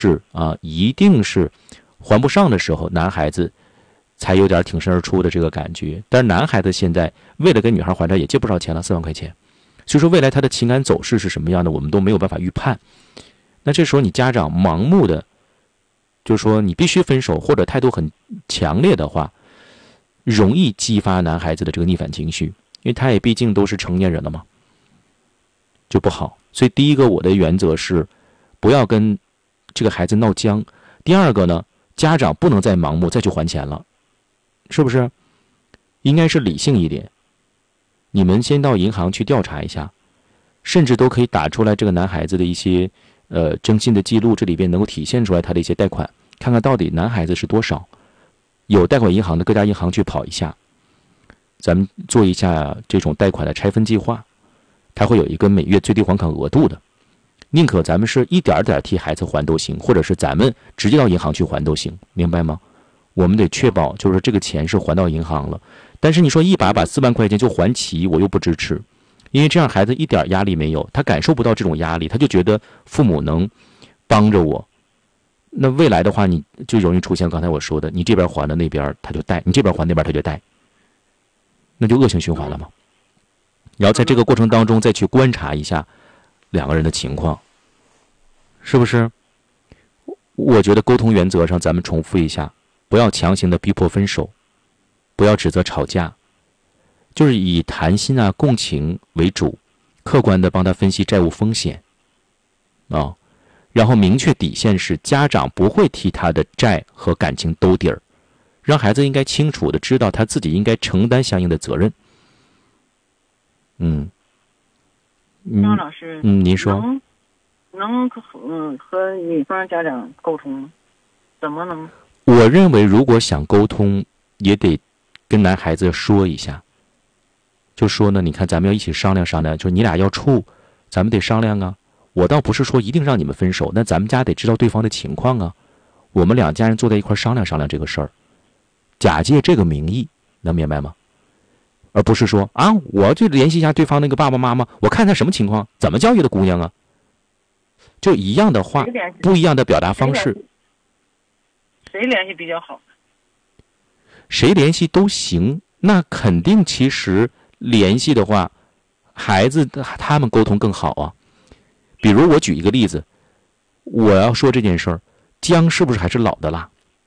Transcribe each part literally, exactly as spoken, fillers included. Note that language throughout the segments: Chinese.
是啊，一定是还不上的时候，男孩子才有点挺身而出的这个感觉。但是男孩子现在为了跟女孩还债，也借不少钱了，四万块钱。所以说未来他的情感走势是什么样的，我们都没有办法预判。那这时候你家长盲目的，就是说你必须分手，或者态度很强烈的话，容易激发男孩子的这个逆反情绪，因为他也毕竟都是成年人了嘛，就不好。所以第一个我的原则是，不要跟这个孩子闹僵。第二个呢，家长不能再盲目再去还钱了，是不是？应该是理性一点。你们先到银行去调查一下，甚至都可以打出来这个男孩子的一些呃征信的记录，这里边能够体现出来他的一些贷款，看看到底男孩子是多少。有贷款银行的各家银行去跑一下，咱们做一下这种贷款的拆分计划，它会有一个每月最低还款额度的。宁可咱们是一点点替孩子还都行，或者是咱们直接到银行去还都行，明白吗？我们得确保就是这个钱是还到银行了。但是你说一把把四万块钱就还齐，我又不支持，因为这样孩子一点压力没有，他感受不到这种压力，他就觉得父母能帮着我。那未来的话，你就容易出现刚才我说的，你这边还了那边他就贷，你这边还那边他就贷，那就恶性循环了嘛。然后在这个过程当中再去观察一下两个人的情况，是不是？我觉得沟通原则上咱们重复一下，不要强行的逼迫分手，不要指责吵架，就是以谈心啊共情为主，客观的帮他分析债务风险啊、哦，然后明确底线是家长不会替他的债和感情兜底儿，让孩子应该清楚的知道他自己应该承担相应的责任。嗯， 张老师， 嗯，您说能能和嗯和女方家长沟通吗？怎么能？ 我认为如果想沟通，也得跟男孩子说一下，就说呢，你看咱们要一起商量商量，就是你俩要处，咱们得商量啊。我倒不是说一定让你们分手，那咱们家得知道对方的情况啊。我们两家人坐在一块商量商量这个事儿，假借这个名义，能明白吗？而不是说啊，我就联系一下对方那个爸爸妈妈，我看他什么情况，怎么教育的姑娘啊，就一样的话，不一样的表达方式。 谁联系比较好？ 谁联系都行，那肯定其实联系的话，孩子他们沟通更好啊。比如我举一个例子，我要说这件事儿，姜是不是还是老的辣？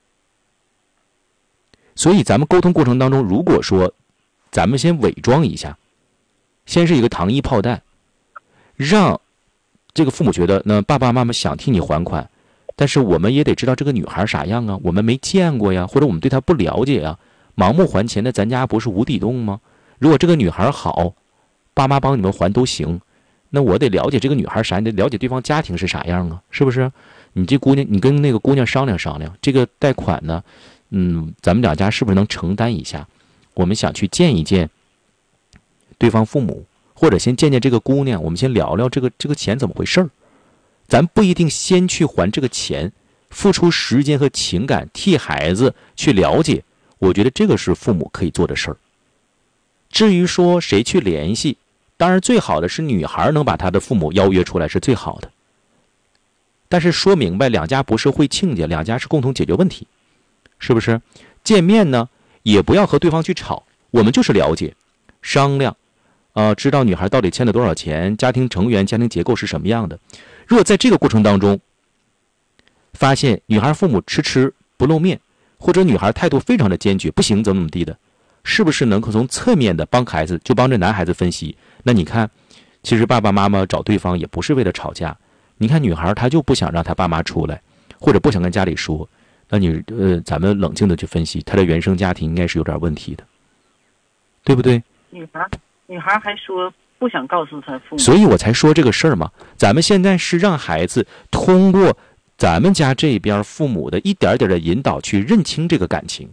所以咱们沟通过程当中，如果说咱们先伪装一下，先是一个糖衣炮弹，让这个父母觉得那爸爸妈妈想替你还款，但是我们也得知道这个女孩啥样啊，我们没见过呀，或者我们对她不了解呀，盲目还钱，那咱家不是无底洞吗？如果这个女孩好，爸妈帮你们还都行，那我得了解这个女孩啥，你得了解对方家庭是啥样啊，是不是？你这姑娘，你跟那个姑娘商量商量，这个贷款呢，嗯，咱们两家是不是能承担一下？我们想去见一见对方父母，或者先见见这个姑娘，我们先聊聊这个这个钱怎么回事儿。咱不一定先去还这个钱，付出时间和情感替孩子去了解，我觉得这个是父母可以做的事儿。至于说谁去联系，当然最好的是女孩能把她的父母邀约出来是最好的，但是说明白两家不是会亲家，两家是共同解决问题，是不是？见面呢也不要和对方去吵，我们就是了解商量呃，知道女孩到底欠了多少钱，家庭成员家庭结构是什么样的。如果在这个过程当中发现女孩父母迟迟不露面，或者女孩态度非常的坚决，不行怎么怎么地的，是不是能够从侧面的帮孩子，就帮着男孩子分析，那你看其实爸爸妈妈找对方也不是为了吵架，你看女孩她就不想让她爸妈出来，或者不想跟家里说，那你呃，咱们冷静的去分析她的原生家庭应该是有点问题的，对不对？ 女孩女孩还说不想告诉他父母， 所以我才说这个事儿嘛。咱们现在是让孩子通过咱们家这边父母的一点点的引导去认清这个感情。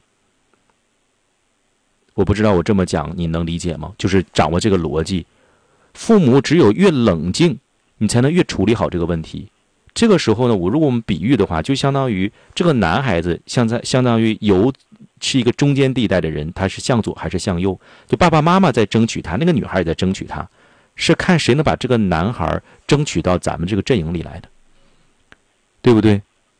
我不知道我这么讲你能理解吗？就是掌握这个逻辑，父母只有越冷静，你才能越处理好这个问题。这个时候呢，我如果我们比喻的话，就相当于这个男孩子相在相当于由是一个中间地带的人，他是向左还是向右？就爸爸妈妈在争取他，那个女孩也在争取他，是看谁能把这个男孩争取到咱们这个阵营里来的，对不对？